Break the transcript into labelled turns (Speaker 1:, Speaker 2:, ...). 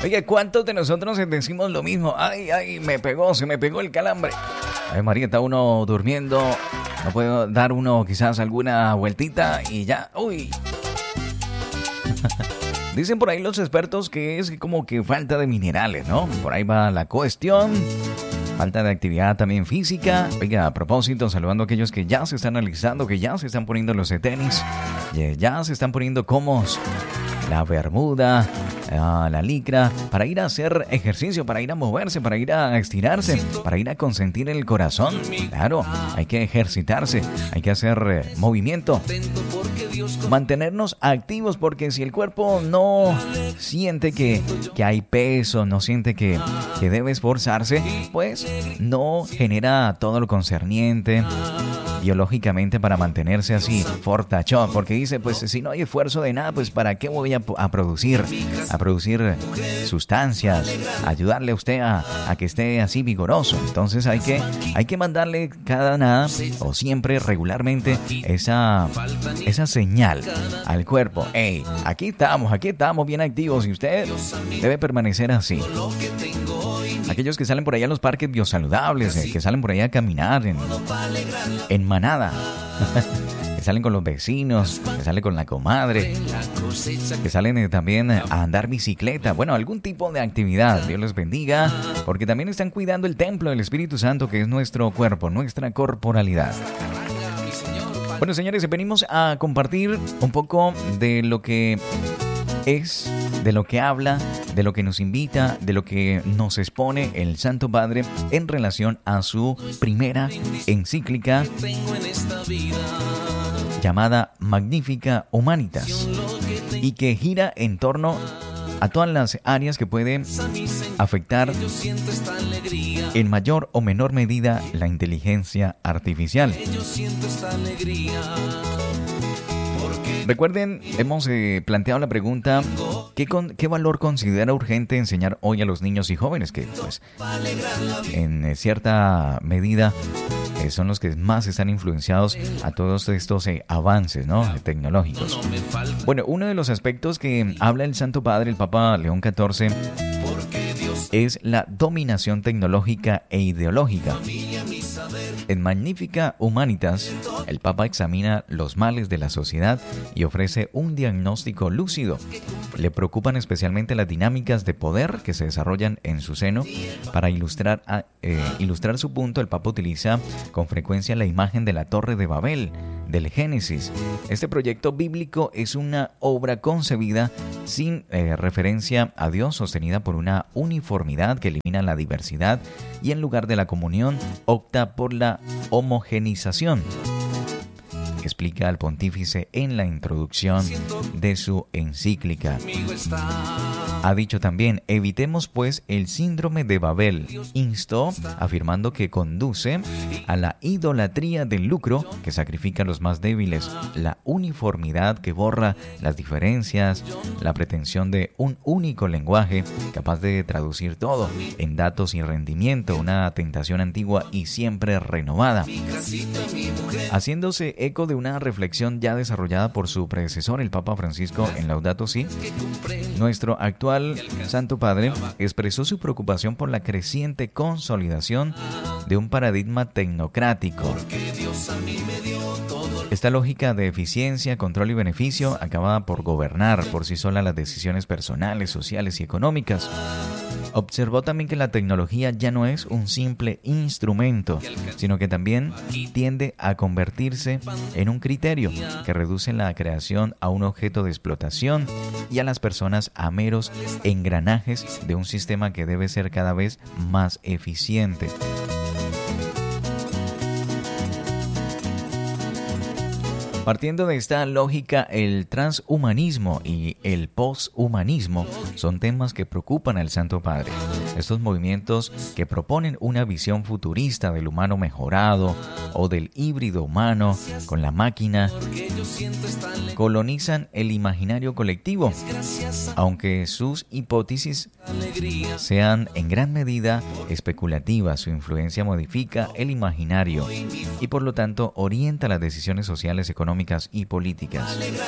Speaker 1: Oye, ¿cuántos de nosotros decimos lo mismo? Ay, se me pegó el calambre. Ay, María, está uno durmiendo. No puedo dar uno quizás alguna vueltita y ya. Uy. Dicen por ahí los expertos que es como que falta de minerales, ¿no? Por ahí va la cuestión. Falta de actividad también física. Oiga, a propósito, saludando a aquellos que ya se están analizando, que ya se están poniendo los de tenis, ya se están poniendo cómodos, la bermuda, la licra, para ir a hacer ejercicio, para ir a moverse, para ir a estirarse, para ir a consentir el corazón. Claro, hay que ejercitarse, hay que hacer movimiento, mantenernos activos, porque si el cuerpo no siente que hay peso, no siente que debe esforzarse, pues no genera todo lo concerniente biológicamente para mantenerse así fortachón, porque dice, pues si no hay esfuerzo de nada, pues para qué voy a producir sustancias, ayudarle a usted a que esté así vigoroso. Entonces hay que mandarle cada nada o siempre regularmente esa señal al cuerpo. Hey, aquí estamos bien activos y usted debe permanecer así. Aquellos que salen por allá a los parques biosaludables, que salen por allá a caminar en manada, que salen con los vecinos, que salen con la comadre, que salen también a andar bicicleta. Bueno, algún tipo de actividad. Dios les bendiga, porque también están cuidando el templo del Espíritu Santo, que es nuestro cuerpo, nuestra corporalidad. Bueno, señores, venimos a compartir un poco de lo que es, de lo que habla, de lo que nos invita, de lo que nos expone el Santo Padre en relación a su primera encíclica llamada Magnificat Humanitas, y que gira en torno a todas las áreas que pueden afectar en mayor o menor medida la inteligencia artificial. Recuerden, hemos planteado la pregunta, ¿qué valor considera urgente enseñar hoy a los niños y jóvenes? Que pues en cierta medida son los que más están influenciados a todos estos avances, ¿no?, tecnológicos. Bueno, uno de los aspectos que habla el Santo Padre, el Papa León XIV, es la dominación tecnológica e ideológica. En Magnificat Humanitas, el Papa examina los males de la sociedad y ofrece un diagnóstico lúcido. Le preocupan especialmente las dinámicas de poder que se desarrollan en su seno. Para ilustrar su punto, el Papa utiliza con frecuencia la imagen de la Torre de Babel, del Génesis. Este proyecto bíblico es una obra concebida sin referencia a Dios, sostenida por una uniformidad que elimina la diversidad y en lugar de la comunión opta por la homogenización, explica el pontífice en la introducción de su encíclica. Ha dicho también, evitemos pues el síndrome de Babel. Instó afirmando que conduce a la idolatría del lucro que sacrifica a los más débiles, la uniformidad que borra las diferencias, la pretensión de un único lenguaje capaz de traducir todo en datos y rendimiento, una tentación antigua y siempre renovada. Haciéndose eco de una reflexión ya desarrollada por su predecesor, el Papa Francisco, en Laudato Si, nuestro actual Santo Padre expresó su preocupación por la creciente consolidación de un paradigma tecnocrático. Esta lógica de eficiencia, control y beneficio acaba por gobernar por sí sola las decisiones personales, sociales y económicas. Observó también que la tecnología ya no es un simple instrumento, sino que también tiende a convertirse en un criterio que reduce la creación a un objeto de explotación y a las personas a meros engranajes de un sistema que debe ser cada vez más eficiente. Partiendo de esta lógica, el transhumanismo y el poshumanismo son temas que preocupan al Santo Padre. Estos movimientos que proponen una visión futurista del humano mejorado o del híbrido humano con la máquina colonizan el imaginario colectivo, aunque sus hipótesis sean en gran medida especulativas. Su influencia modifica el imaginario y por lo tanto orienta las decisiones sociales, económicas y políticas.